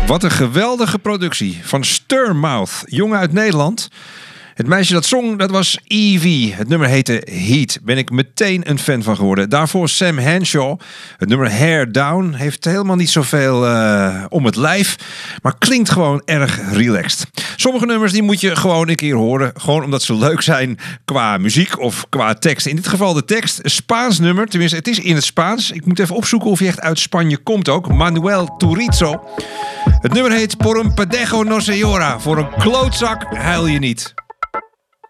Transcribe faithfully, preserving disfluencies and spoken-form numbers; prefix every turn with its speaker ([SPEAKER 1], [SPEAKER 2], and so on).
[SPEAKER 1] Wat een geweldige productie van Sturmouth, jongen uit Nederland. Het meisje dat zong, dat was Evie. Het nummer heette Heat. Ben ik meteen een fan van geworden. Daarvoor Sam Henshaw. Het nummer Hair Down heeft helemaal niet zoveel uh, om het lijf. Maar klinkt gewoon erg relaxed. Sommige nummers die moet je gewoon een keer horen. Gewoon omdat ze leuk zijn qua muziek of qua tekst. In dit geval de tekst. Een Spaans nummer. Tenminste, het is in het Spaans. Ik moet even opzoeken of hij echt uit Spanje komt ook. Manuel Turizo. Het nummer heet Por un pedejo no se llora. Voor een klootzak huil je niet.